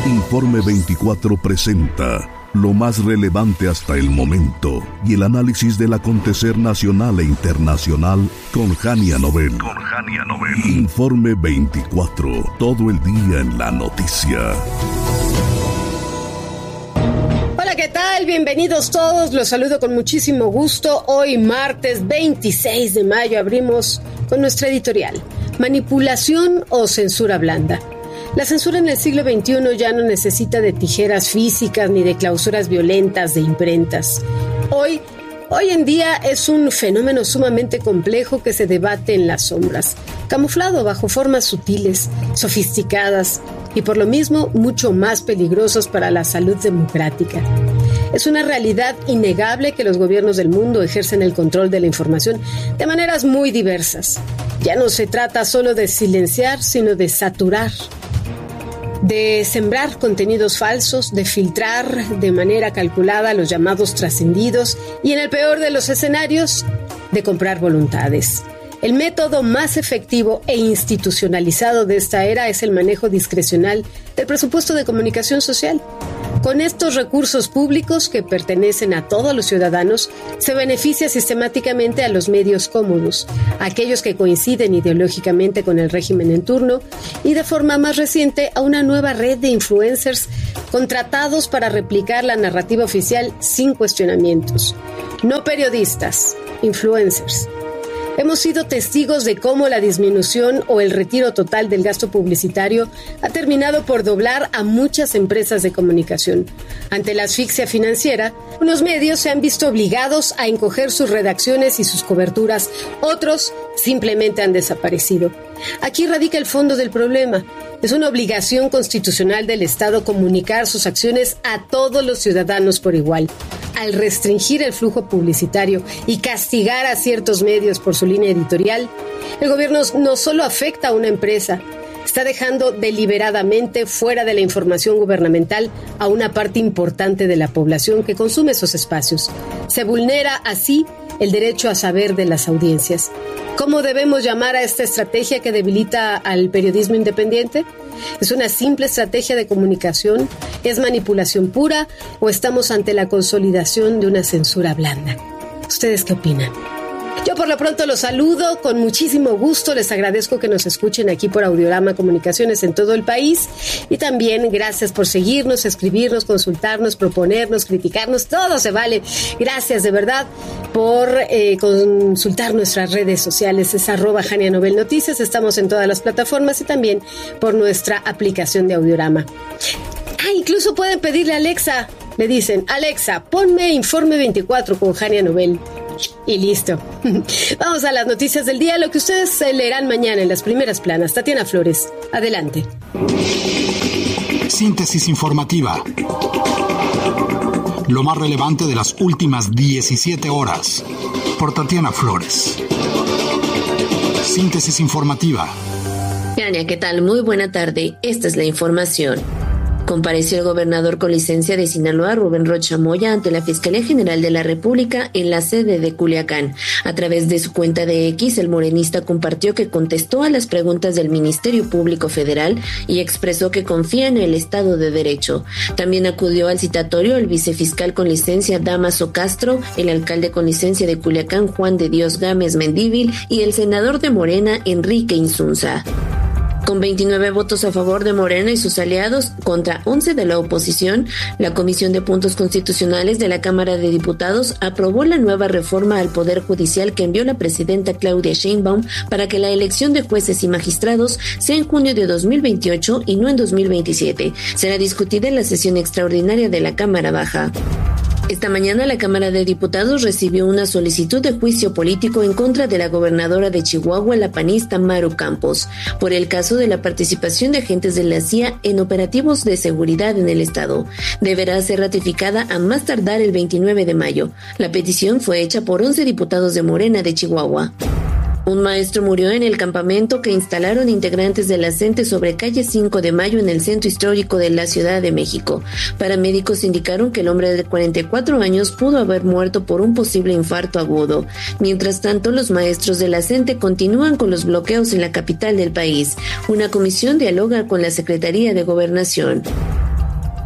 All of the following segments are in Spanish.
Informe 24 presenta lo más relevante hasta el momento y el análisis del acontecer nacional e internacional con Jania Nobel. Informe 24, todo el día en la noticia. Hola, ¿qué tal? Bienvenidos todos, los saludo con muchísimo gusto. Hoy martes 26 de mayo abrimos con nuestra editorial, Manipulación o censura blanda. La censura en el siglo XXI ya no necesita de tijeras físicas ni de clausuras violentas de imprentas. Hoy en día es un fenómeno sumamente complejo que se debate en las sombras, camuflado bajo formas sutiles, sofisticadas y por lo mismo mucho más peligrosos para la salud democrática. Es una realidad innegable que los gobiernos del mundo ejercen el control de la información de maneras muy diversas. Ya no se trata solo de silenciar, sino de saturar, de sembrar contenidos falsos, de filtrar de manera calculada los llamados trascendidos y, en el peor de los escenarios, de comprar voluntades. El método más efectivo e institucionalizado de esta era es el manejo discrecional del presupuesto de comunicación social. Con estos recursos públicos que pertenecen a todos los ciudadanos, se beneficia sistemáticamente a los medios cómodos, aquellos que coinciden ideológicamente con el régimen en turno, y de forma más reciente a una nueva red de influencers contratados para replicar la narrativa oficial sin cuestionamientos. No periodistas, influencers. Hemos sido testigos de cómo la disminución o el retiro total del gasto publicitario ha terminado por doblar a muchas empresas de comunicación. Ante la asfixia financiera, unos medios se han visto obligados a encoger sus redacciones y sus coberturas, otros simplemente han desaparecido. Aquí radica el fondo del problema. Es una obligación constitucional del Estado comunicar sus acciones a todos los ciudadanos por igual. Al restringir el flujo publicitario y castigar a ciertos medios por su línea editorial, el gobierno no solo afecta a una empresa, está dejando deliberadamente fuera de la información gubernamental a una parte importante de la población que consume esos espacios. Se vulnera así el derecho a saber de las audiencias. ¿Cómo debemos llamar a esta estrategia que debilita al periodismo independiente? ¿Es una simple estrategia de comunicación? ¿Es manipulación pura o estamos ante la consolidación de una censura blanda? ¿Ustedes qué opinan? Yo por lo pronto los saludo con muchísimo gusto, les agradezco que nos escuchen aquí por Audiorama Comunicaciones en todo el país y también gracias por seguirnos, escribirnos, consultarnos, proponernos, criticarnos, todo se vale. Gracias de verdad por consultar nuestras redes sociales, es @Jania Nobel Noticias, estamos en todas las plataformas y también por nuestra aplicación de Audiorama. Incluso pueden pedirle a Alexa, le dicen, Alexa, ponme Informe 24 con Jania Nobel. Y listo. Vamos a las noticias del día, lo que ustedes leerán mañana en las primeras planas. Tatiana Flores, adelante. Síntesis informativa. Lo más relevante de las últimas 17 horas. Por Tatiana Flores. Síntesis informativa. Jania, ¿qué tal? Muy buena tarde. Esta es la información. Compareció el gobernador con licencia de Sinaloa, Rubén Rocha Moya, ante la Fiscalía General de la República en la sede de Culiacán. A través de su cuenta de X, el morenista compartió que contestó a las preguntas del Ministerio Público Federal y expresó que confía en el Estado de Derecho. También acudió al citatorio el vicefiscal con licencia Dámaso Castro, el alcalde con licencia de Culiacán, Juan de Dios Gámez Mendívil, y el senador de Morena, Enrique Insunza. Con 29 votos a favor de Morena y sus aliados contra 11 de la oposición, la Comisión de Puntos Constitucionales de la Cámara de Diputados aprobó la nueva reforma al Poder Judicial que envió la presidenta Claudia Sheinbaum para que la elección de jueces y magistrados sea en junio de 2028 y no en 2027. Será discutida en la sesión extraordinaria de la Cámara Baja. Esta mañana la Cámara de Diputados recibió una solicitud de juicio político en contra de la gobernadora de Chihuahua, la panista Maru Campos, por el caso de la participación de agentes de la CIA en operativos de seguridad en el estado. Deberá ser ratificada a más tardar el 29 de mayo. La petición fue hecha por 11 diputados de Morena de Chihuahua. Un maestro murió en el campamento que instalaron integrantes de la CENTE sobre calle 5 de Mayo en el centro histórico de la Ciudad de México. Paramédicos indicaron que el hombre de 44 años pudo haber muerto por un posible infarto agudo. Mientras tanto, los maestros de la CENTE continúan con los bloqueos en la capital del país. Una comisión dialoga con la Secretaría de Gobernación.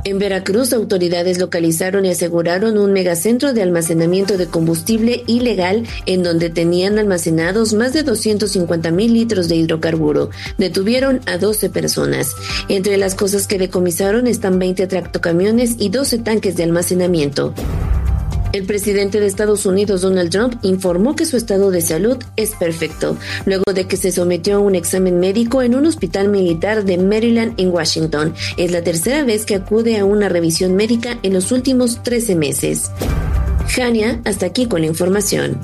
En Veracruz, autoridades localizaron y aseguraron un megacentro de almacenamiento de combustible ilegal en donde tenían almacenados más de 250,000 litros de hidrocarburo. Detuvieron a 12 personas. Entre las cosas que decomisaron están 20 tractocamiones y 12 tanques de almacenamiento. El presidente de Estados Unidos, Donald Trump, informó que su estado de salud es perfecto, luego de que se sometió a un examen médico en un hospital militar de Maryland en Washington. Es la tercera vez que acude a una revisión médica en los últimos 13 meses. Jania, hasta aquí con la información.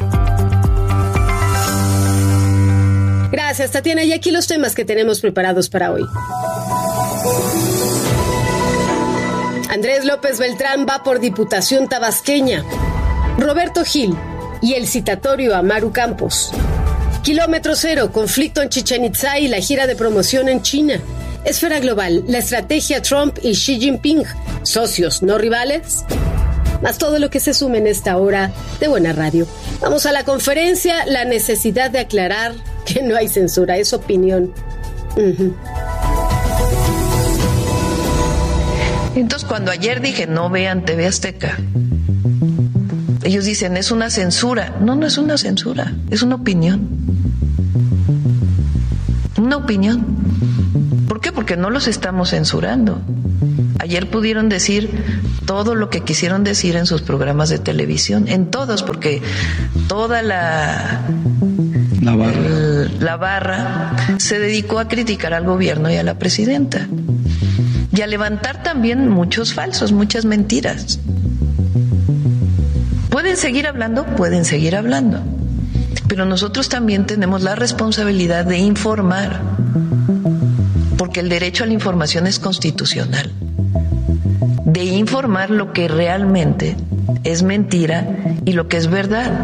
Gracias, Tatiana. Y aquí los temas que tenemos preparados para hoy. Andrés López Beltrán va por Diputación tabasqueña. Roberto Gil y el citatorio a Maru Campos. Kilómetro cero, conflicto en Chichén Itzá y la gira de promoción en China. Esfera global, la estrategia Trump y Xi Jinping, socios, no rivales. Más todo lo que se sume en esta hora de Buena Radio. Vamos a la conferencia, la necesidad de aclarar que no hay censura, es opinión. Entonces, cuando ayer dije no vean TV Azteca, ellos dicen es una censura. No, no es una censura, es una opinión. Una opinión. ¿Por qué? Porque no los estamos censurando. Ayer pudieron decir todo lo que quisieron decir en sus programas de televisión, en todos, porque toda la barra se dedicó a criticar al gobierno y a la presidenta. Y a levantar también muchos falsos, muchas mentiras. ¿Pueden seguir hablando? Pueden seguir hablando. Pero nosotros también tenemos la responsabilidad de informar, porque el derecho a la información es constitucional. De informar lo que realmente es mentira y lo que es verdad.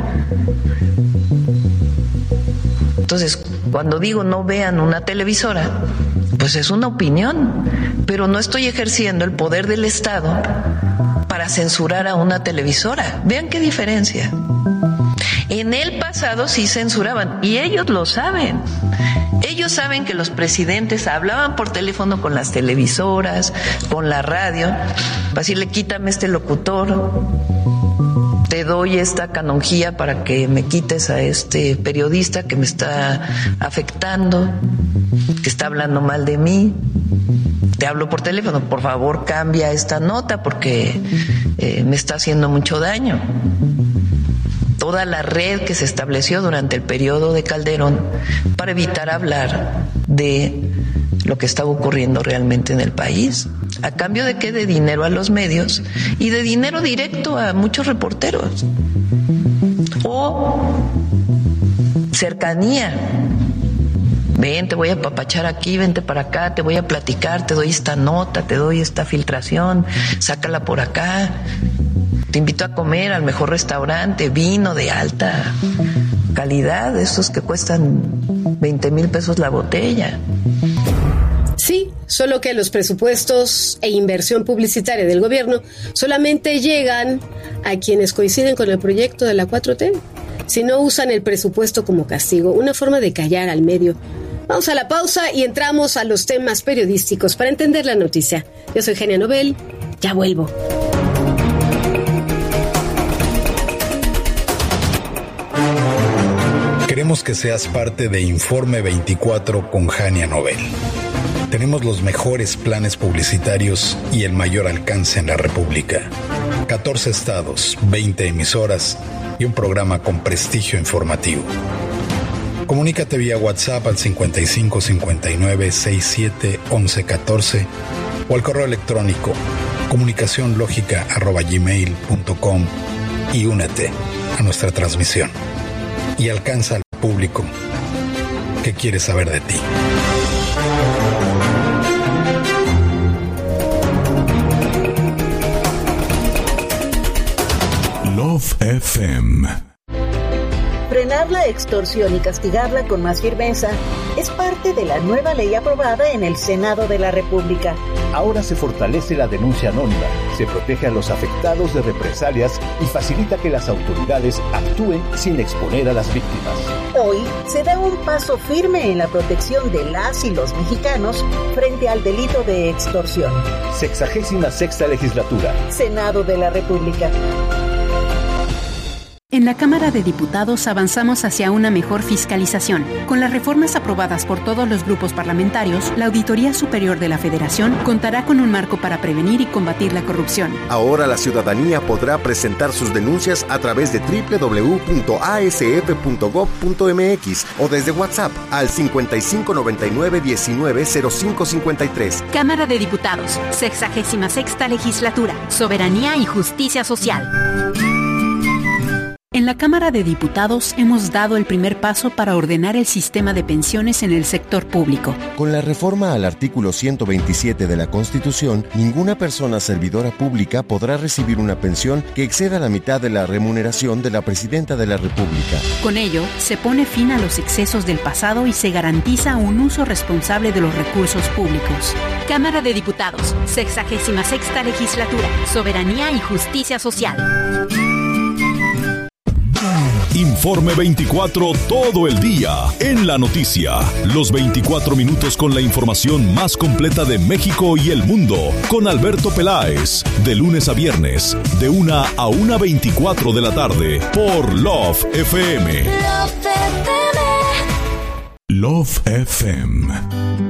Entonces, cuando digo no vean una televisora, pues es una opinión, pero no estoy ejerciendo el poder del Estado para censurar a una televisora. Vean qué diferencia. En el pasado sí censuraban, y ellos lo saben. Ellos saben que los presidentes hablaban por teléfono con las televisoras, con la radio, para decirle quítame este locutor, te doy esta canonjía para que me quites a este periodista que me está afectando, que está hablando mal de mí. Te hablo por teléfono, por favor cambia esta nota porque me está haciendo mucho daño. Toda la red que se estableció durante el periodo de Calderón para evitar hablar de lo que estaba ocurriendo realmente en el país. ¿A cambio de qué? De dinero a los medios y de dinero directo a muchos reporteros. O cercanía. Ven, te voy a apapachar aquí, vente para acá, te voy a platicar, te doy esta nota, te doy esta filtración, sácala por acá. Te invito a comer al mejor restaurante, vino de alta calidad, estos que cuestan 20,000 pesos la botella. Sí, solo que los presupuestos e inversión publicitaria del gobierno solamente llegan a quienes coinciden con el proyecto de la 4T. Si no usan el presupuesto como castigo, una forma de callar al medio. Vamos a la pausa y entramos a los temas periodísticos para entender la noticia. Yo soy Jania Nobel, ya vuelvo. Queremos que seas parte de Informe 24 con Jania Nobel. Tenemos los mejores planes publicitarios y el mayor alcance en la República. 14 estados, 20 emisoras y un programa con prestigio informativo. Comunícate vía WhatsApp al 55 59 67 11 14 o al correo electrónico comunicacionlogica@gmail.com y únete a nuestra transmisión y alcanza al público que quiere saber de ti. Love FM. Frenar la extorsión y castigarla con más firmeza es parte de la nueva ley aprobada en el Senado de la República. Ahora se fortalece la denuncia anónima, se protege a los afectados de represalias y facilita que las autoridades actúen sin exponer a las víctimas. Hoy se da un paso firme en la protección de las y los mexicanos frente al delito de extorsión. 66ª Legislatura. Senado de la República. En la Cámara de Diputados avanzamos hacia una mejor fiscalización. Con las reformas aprobadas por todos los grupos parlamentarios, la Auditoría Superior de la Federación contará con un marco para prevenir y combatir la corrupción. Ahora la ciudadanía podrá presentar sus denuncias a través de www.asf.gov.mx o desde WhatsApp al 5599-190553. Cámara de Diputados, 66ª Legislatura, Soberanía y Justicia Social. En la Cámara de Diputados hemos dado el primer paso para ordenar el sistema de pensiones en el sector público. Con la reforma al artículo 127 de la Constitución, ninguna persona servidora pública podrá recibir una pensión que exceda la mitad de la remuneración de la Presidenta de la República. Con ello, se pone fin a los excesos del pasado y se garantiza un uso responsable de los recursos públicos. Cámara de Diputados, 66ª Legislatura, Soberanía y Justicia Social. Informe 24 todo el día en la noticia. Los 24 minutos con la información más completa de México y el mundo. Con Alberto Peláez. De lunes a viernes, de 1 a 1:24 de la tarde. Por Love FM. Love FM.